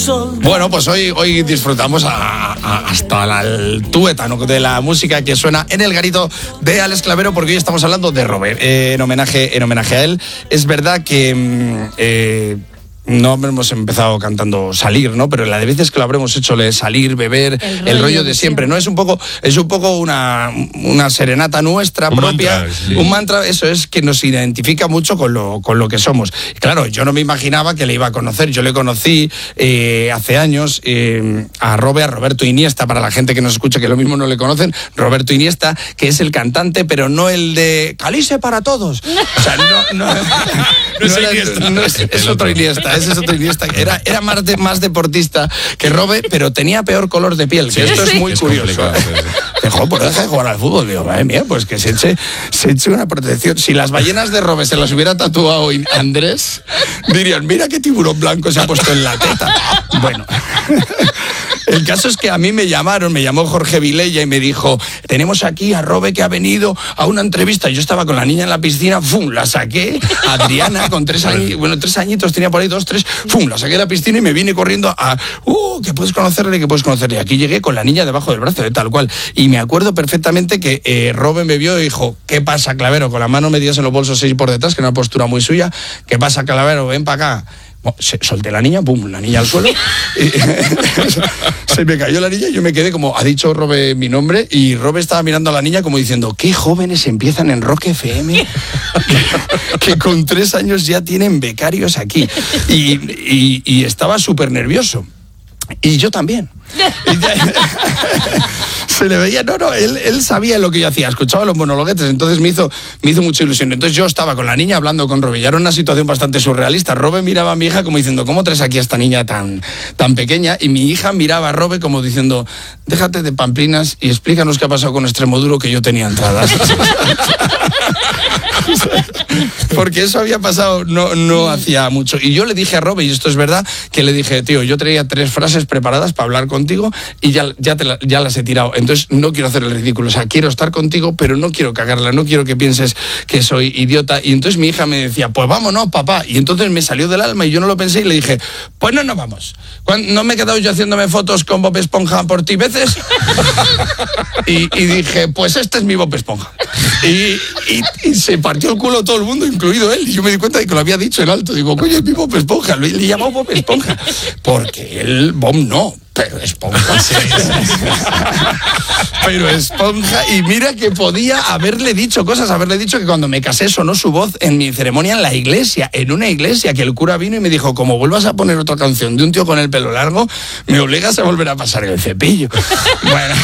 Bueno, pues hoy disfrutamos hasta el tuétano de la música que suena en el garito de Alex Clavero, porque hoy estamos hablando de Robert, en homenaje a él. Es verdad que no hemos empezado cantando Salir, ¿no? Pero la de veces que lo habremos hecho, salir, beber, el rollo de siempre, ¿no? Es un poco una serenata nuestra propia, mantra, sí. Un mantra, eso es, que nos identifica mucho con lo que somos. Y claro, yo no me imaginaba que le iba a conocer. Yo le conocí hace años a Roberto Iniesta, para la gente que nos escucha, que lo mismo no le conocen. Roberto Iniesta, que es el cantante, pero no el de Calice para todos. O sea, es otro Iniesta. Ese es otro Iniesta. Era más deportista que Robe, pero tenía peor color de piel. Que esto es muy curioso. Deja de jugar al fútbol. Digo, madre mía, pues que se eche una protección. Si las ballenas de Robe se las hubiera tatuado Andrés, dirían, mira qué tiburón blanco se ha puesto en la teta. Bueno. El caso es que a mí me llamó Jorge Vilella y me dijo, tenemos aquí a Robe que ha venido a una entrevista. Yo estaba con la niña en la piscina, ¡fum!, la saqué, Adriana con 3 añitos, tenía por ahí 2, 3, ¡fum!, la saqué de la piscina y me vine corriendo que puedes conocerle. Aquí llegué con la niña debajo del brazo, de tal cual. Y me acuerdo perfectamente que Robe me vio y dijo, ¿qué pasa, Clavero? Con las manos metidas en los bolsos 6 por detrás, que era una postura muy suya. ¿Qué pasa, Clavero? Ven para acá. Solté la niña, ¡pum!, la niña al suelo. Se me cayó la niña y yo me quedé como, ha dicho Robe mi nombre, y Robe estaba mirando a la niña como diciendo, qué jóvenes empiezan en Rock FM, que con 3 años ya tienen becarios aquí. Y estaba súper nervioso. Y yo también. Se le veía, él sabía lo que yo hacía, escuchaba los monologuetes, entonces me hizo mucha ilusión. Entonces yo estaba con la niña hablando con Robe, y era una situación bastante surrealista. Robe miraba a mi hija como diciendo, ¿cómo traes aquí a esta niña tan pequeña? Y mi hija miraba a Robe como diciendo, déjate de pamplinas y explícanos qué ha pasado con Extremoduro, que yo tenía entradas. Porque eso había pasado no hacía mucho. Y yo le dije a Robe, y esto es verdad, que le dije, tío, yo traía 3 frases preparadas para hablar contigo y ya las he tirado. Entonces no quiero hacer el ridículo. O sea, quiero estar contigo, pero no quiero cagarla, no quiero que pienses que soy idiota. Y entonces mi hija me decía, pues vámonos, papá. Y entonces me salió del alma y yo no lo pensé y le dije, pues no nos vamos. ¿No me he quedado yo haciéndome fotos con Bob Esponja por ti veces? y dije, pues este es mi Bob Esponja. Y se partió el culo todo el mundo, incluido él. Y yo me di cuenta de que lo había dicho en alto. Digo, coño, es mi Bob Esponja. Le llamó Bob Esponja. Porque él, Bob no. Pero Esponja, sí. Pero Esponja, y mira que podía haberle dicho cosas, haberle dicho que cuando me casé sonó su voz en mi ceremonia en la iglesia, en una iglesia, que el cura vino y me dijo, como vuelvas a poner otra canción de un tío con el pelo largo, me obligas a volver a pasar el cepillo. Bueno,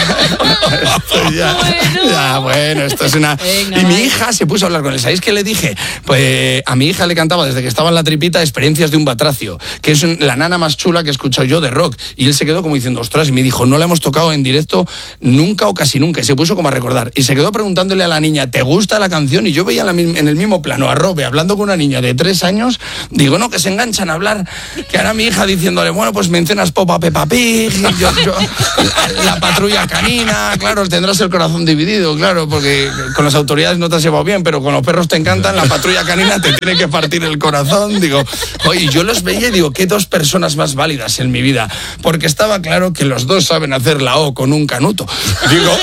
esto es una... Venga, y mi hija se puso a hablar con él. ¿Sabéis qué le dije? Pues a mi hija le cantaba desde que estaba en la tripita Experiencias de un Batracio, que es la nana más chula que he escuchado yo de rock, y él se quedó como diciendo, ostras, y me dijo, no la hemos tocado en directo nunca o casi nunca, y se puso como a recordar, y se quedó preguntándole a la niña, ¿te gusta la canción? Y yo veía en el mismo plano a Robe hablando con una niña de 3 años, digo, no, que se enganchan a hablar, que ahora mi hija diciéndole, bueno, pues mencionas Pop a Peppa Pig, y yo la patrulla canina, claro, tendrás el corazón dividido, claro, porque con las autoridades no te has llevado bien, pero con los perros te encantan, la patrulla canina te tiene que partir el corazón, digo, oye, yo los veía y digo, qué 2 personas más válidas en mi vida, porque estaba claro que los 2 saben hacer la O con un canuto. Digo,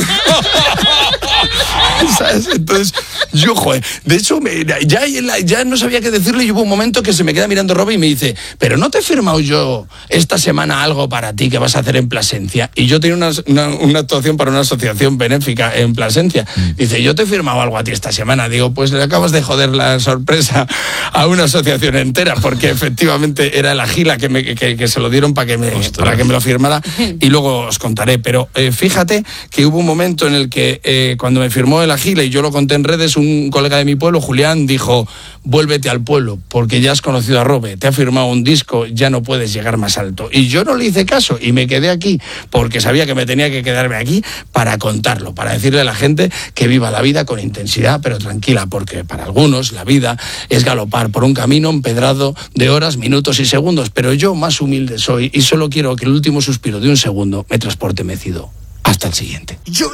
¿sabes? Entonces, yo, joder, de hecho, ya no sabía qué decirle y hubo un momento que se me queda mirando Robe y me dice, pero ¿no te he firmado yo esta semana algo para ti que vas a hacer en Plasencia? Y yo tenía una actuación para una asociación benéfica en Plasencia. Dice, yo te he firmado algo a ti esta semana. Digo, pues le acabas de joder la sorpresa a una asociación entera, porque efectivamente era el Agila que se lo dieron para que me lo firmara, y luego os contaré. Pero fíjate que hubo un momento en el que cuando me firmó el Agila y yo lo conté en redes, un colega de mi pueblo, Julián, dijo, vuélvete al pueblo, porque ya has conocido a Robe, te ha firmado un disco, ya no puedes llegar más alto. Y yo no le hice caso y me quedé aquí, porque sabía que me tenía que quedarme aquí para contarlo, para decirle a la gente que viva la vida con intensidad, pero tranquila, porque para algunos la vida es galopar por un camino empedrado de horas, minutos y segundos, pero yo más humilde soy y solo quiero que el último suspiro de un segundo me transporte mecido hasta el siguiente. Yo